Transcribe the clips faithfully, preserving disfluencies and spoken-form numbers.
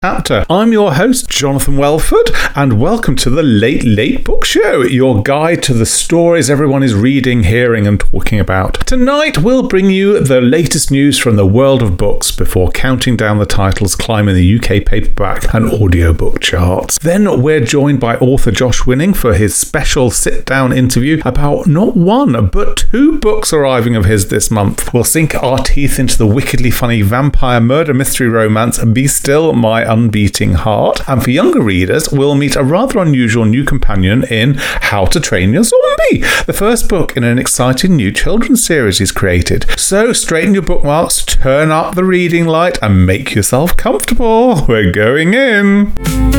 Chapter. I'm your host, Jonathan Welford, and welcome to the Late Late Book Show, your guide to the stories everyone is reading, hearing, and talking about. Tonight, we'll bring you the latest news from the world of books before counting down the titles climbing the U K paperback and audiobook charts. Then, we're joined by author Josh Winning for his special sit-down interview about not one, but two books arriving of his this month. We'll sink our teeth into the wickedly funny vampire murder mystery romance, Be Still, My Unbeating Heart. And for younger readers, we'll meet a rather unusual new companion in How to Train Your Zombie, the first book in an exciting new children's series he's created. So straighten your bookmarks, turn up the reading light, and make yourself comfortable. We're going in.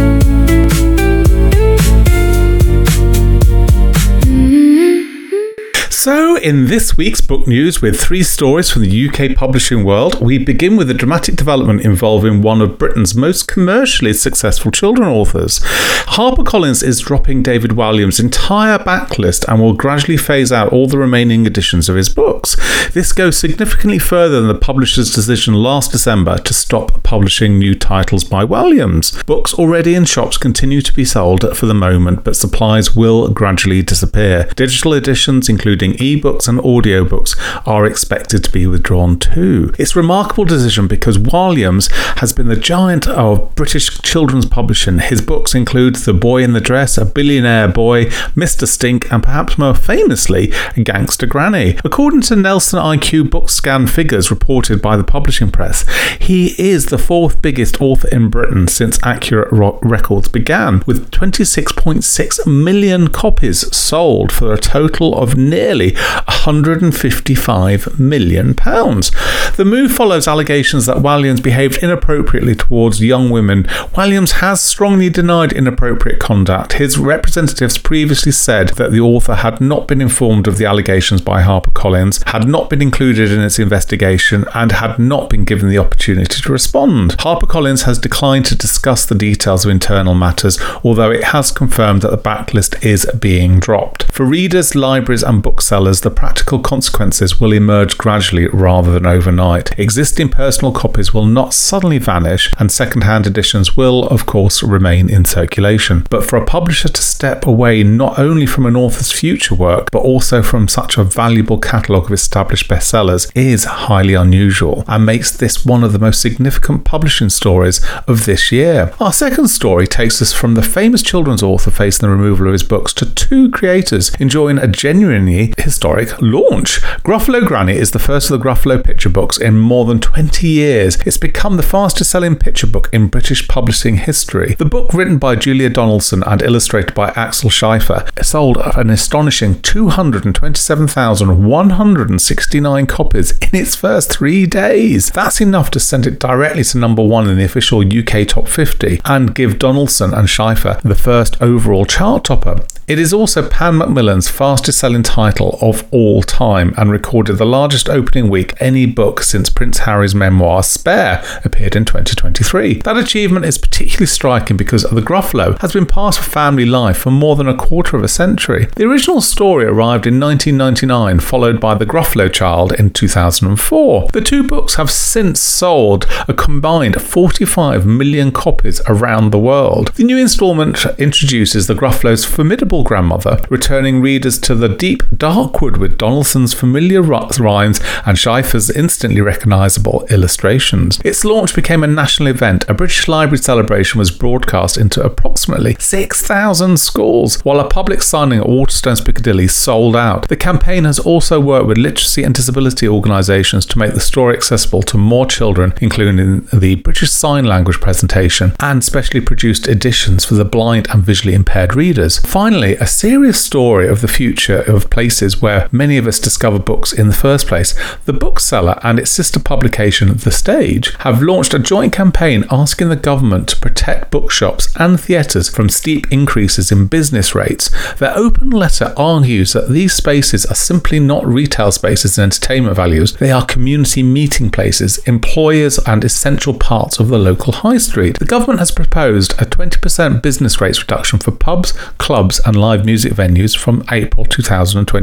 So, in this week's book news, with three stories from the U K publishing world, we begin with a dramatic development involving one of Britain's most commercially successful children authors. HarperCollins is dropping David Walliams' entire backlist and will gradually phase out all the remaining editions of his books. This goes significantly further than the publisher's decision last December to stop publishing new titles by Walliams. Books already in shops continue to be sold for the moment, but supplies will gradually disappear. Digital editions, including ebooks and audiobooks, are expected to be withdrawn too. It's a remarkable decision because Walliams has been the giant of British children's publishing. His books include The Boy in the Dress, A Billionaire Boy, Mister Stink, and perhaps more famously, Gangster Granny. According to Nelson I Q book scan figures reported by the publishing press, he is the fourth biggest author in Britain since Accurate Ro- Records began, with twenty-six point six million copies sold for a total of nearly one hundred fifty-five million pounds. The move follows allegations that Walliams behaved inappropriately towards young women. Walliams has strongly denied inappropriate conduct. His representatives previously said that the author had not been informed of the allegations by HarperCollins, had not been included in its investigation, and had not been given the opportunity to respond. HarperCollins has declined to discuss the details of internal matters, although it has confirmed that the backlist is being dropped. For readers, libraries, and booksellers, the practical consequences will emerge gradually rather than overnight. Existing personal copies will not suddenly vanish, and second-hand editions will, of course, remain in circulation. But for a publisher to step away not only from an author's future work, but also from such a valuable catalogue of established bestsellers is highly unusual, and makes this one of the most significant publishing stories of this year. Our second story takes us from the famous children's author facing the removal of his books to two creators enjoying a genuinely historic launch. Gruffalo Granny is the first of the Gruffalo picture books in more than twenty years. It's become the fastest selling picture book in British publishing history. The book, written by Julia Donaldson and illustrated by Axel Schiffer, sold an astonishing two hundred twenty-seven thousand one hundred sixty-nine copies in its first three days. That's enough to send it directly to number one in the official U K top fifty and give Donaldson and Schiffer the first overall chart topper. It is also Pan Macmillan's fastest selling title of all time and recorded the largest opening week any book since Prince Harry's memoir Spare appeared in twenty twenty-three. That achievement is particularly striking because The Gruffalo has been part of family life for more than a quarter of a century. The original story arrived in nineteen ninety-nine, followed by The Gruffalo Child in two thousand four. The two books have since sold a combined forty-five million copies around the world. The new instalment introduces the Gruffalo's formidable grandmother, returning readers to the deep dark wood with Donaldson's familiar rhymes and Schiffer's instantly recognisable illustrations. Its launch became a national event. A British Library celebration was broadcast into approximately six thousand schools, while a public signing at Waterstones Piccadilly sold out. The campaign has also worked with literacy and disability organisations to make the story accessible to more children, including the British Sign Language presentation and specially produced editions for the blind and visually impaired readers. Finally, a serious story of the future of places where many of us discover books in the first place. The Bookseller and its sister publication, The Stage, have launched a joint campaign asking the government to protect bookshops and theatres from steep increases in business rates. Their open letter argues that these spaces are simply not retail spaces and entertainment values. They are community meeting places, employers and essential parts of the local high street. The government has proposed a twenty percent business rates reduction for pubs, clubs and live music venues from April two thousand twenty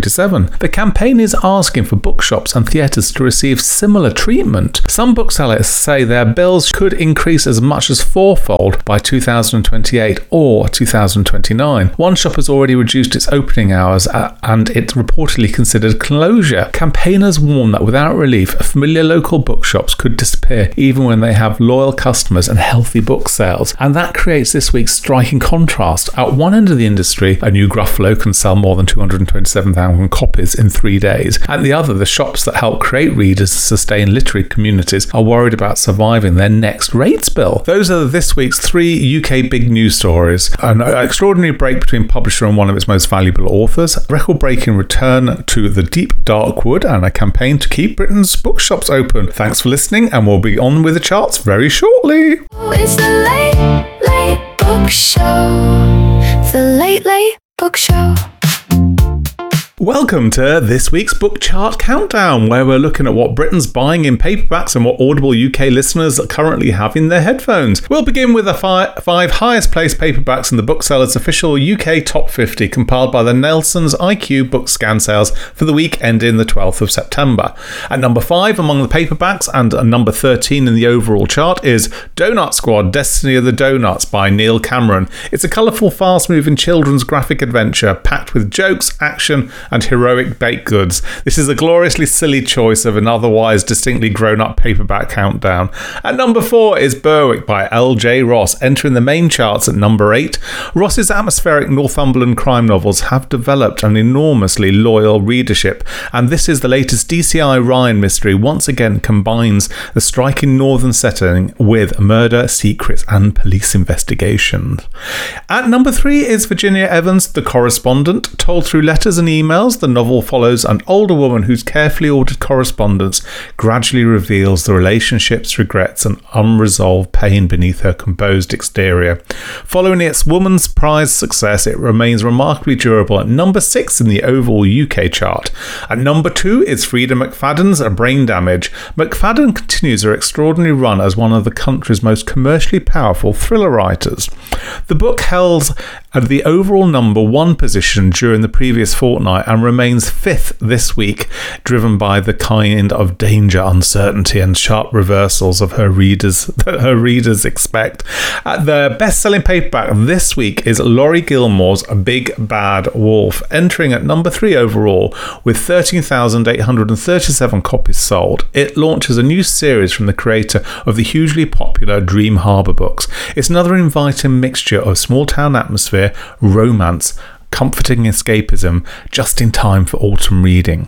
twenty-seven. The campaign is asking for bookshops and theatres to receive similar treatment. Some booksellers say their bills could increase as much as fourfold by two thousand twenty-eight or two thousand twenty-nine. One shop has already reduced its opening hours and it reportedly considered closure. Campaigners warn that without relief, familiar local bookshops could disappear even when they have loyal customers and healthy book sales. And that creates this week's striking contrast. At one end of the industry, a new Gruffalo can sell more than two hundred twenty-seven thousand copies in three days. At the other, the shops that help create readers and sustain literary communities are worried about surviving their next rates bill. Those are this week's three U K big news stories. An extraordinary break between publisher and one of its most valuable authors, a record-breaking return to the deep dark wood, and a campaign to keep Britain's bookshops open. Thanks for listening, and we'll be on with the charts very shortly. It's the Late Late Book Show. The Late Late Book Show. Welcome to this week's Book Chart Countdown, where we're looking at what Britain's buying in paperbacks and what Audible U K listeners currently have in their headphones. We'll begin with the fi- five highest placed paperbacks in the Booksellers' official U K Top fifty, compiled by the Nelson's I Q book scan sales for the week ending the twelfth of September. At number five among the paperbacks and number thirteen in the overall chart is Donut Squad, Destiny of the Donuts by Neil Cameron. It's a colourful, fast-moving children's graphic adventure packed with jokes, action, and heroic baked goods. This is a gloriously silly choice of an otherwise distinctly grown-up paperback countdown. At number four is Berwick by L J Ross, entering the main charts at number eight. Ross's atmospheric Northumberland crime novels have developed an enormously loyal readership, and this is the latest D C I Ryan mystery once again combines the striking northern setting with murder, secrets, and police investigations. At number three is Virginia Evans' The Correspondent. Told through letters and emails, the novel follows an older woman whose carefully ordered correspondence gradually reveals the relationships, regrets, and unresolved pain beneath her composed exterior. Following its Woman's Prize success, it remains remarkably durable at number six in the overall U K chart. At number two is Frida McFadden's Brain Damage. McFadden continues her extraordinary run as one of the country's most commercially powerful thriller writers. The book held at the overall number one position during the previous fortnight and remains fifth this week, driven by the kind of danger, uncertainty, and sharp reversals of her readers that her readers expect. Uh, the best-selling paperback this week is Laurie Gilmore's Big Bad Wolf, entering at number three overall with thirteen thousand eight hundred thirty-seven copies sold. It launches a new series from the creator of the hugely popular Dream Harbour books. It's another inviting mixture of small-town atmosphere, romance, comforting escapism, just in time for autumn reading.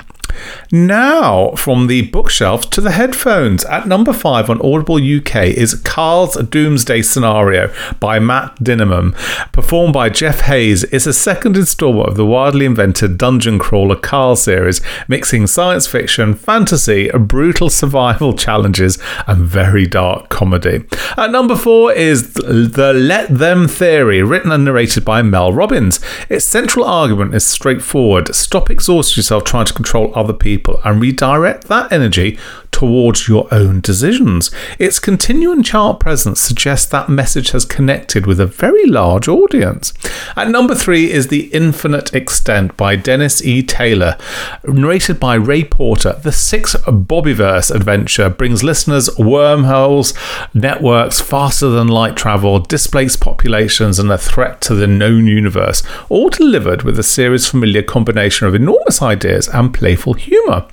Now, from the bookshelf to the headphones. At number five on Audible U K is Carl's Doomsday Scenario by Matt Dinniman, performed by Jeff Hayes. It's a second instalment of the widely invented dungeon crawler Carl series, mixing science fiction, fantasy, brutal survival challenges, and very dark comedy. At number four is The Let Them Theory, written and narrated by Mel Robbins. Its central argument is straightforward. Stop exhausting yourself trying to control other people and redirect that energy towards your own decisions. Its continuing chart presence suggests that message has connected with a very large audience. At number three is The Infinite Extent by Dennis E. Taylor, narrated by Ray Porter. The sixth Bobbyverse adventure brings listeners wormholes, networks, faster than light travel, displaced populations, and a threat to the known universe, all delivered with a series familiar combination of enormous ideas and playful humour.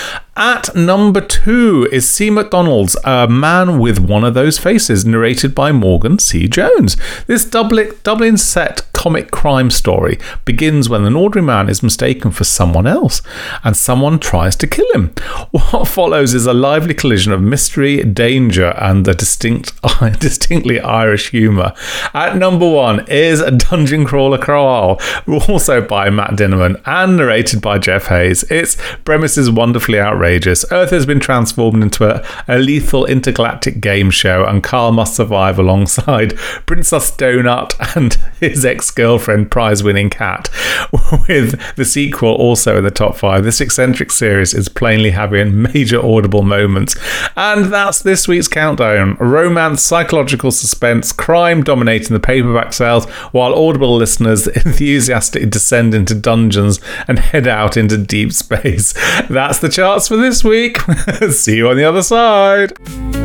At number two is C. McDonald's A Man with One of Those Faces, narrated by Morgan C. Jones. This Dublin, Dublin set comic crime story begins when an ordinary man is mistaken for someone else and someone tries to kill him. What follows is a lively collision of mystery, danger, and the distinct, distinctly Irish humour. At number one is Dungeon Crawler Crawl, also by Matt Dinniman and narrated by Jeff Hayes. Its premise is wonderfully outrageous. Earth has been transformed into a, a lethal intergalactic game show, and Carl must survive alongside Princess Donut and his ex ex-girlfriend prize-winning cat. With the sequel also in the top five, this eccentric series is plainly having major Audible moments. And that's this week's countdown. Romance, psychological suspense, crime dominating the paperback sales, while Audible listeners enthusiastically descend into dungeons and head out into deep space. That's the charts for this week. See you on the other side.